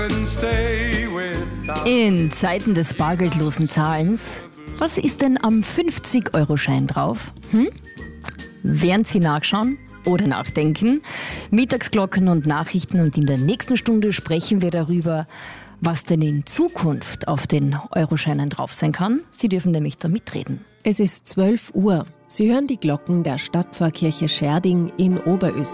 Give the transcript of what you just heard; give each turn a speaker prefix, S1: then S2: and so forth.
S1: In Zeiten des bargeldlosen Zahlens, was ist denn am 50-Euro-Schein drauf? Während Sie nachschauen oder nachdenken, Mittagsglocken und Nachrichten, und in der nächsten Stunde sprechen wir darüber, was denn in Zukunft auf den Euroscheinen drauf sein kann. Sie dürfen nämlich da mitreden.
S2: Es ist 12 Uhr. Sie hören die Glocken der Stadtpfarrkirche Schärding in Oberösterreich.